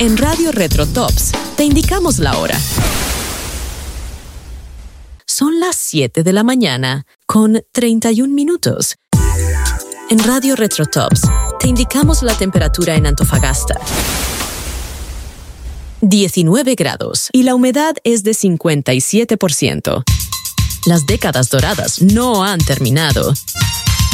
En Radio Retro Tops te indicamos la hora. Son las 7 de la mañana con 31 minutos. En Radio Retro Tops te indicamos la temperatura en Antofagasta. 19 grados y la humedad es de 57%. Las décadas doradas no han terminado.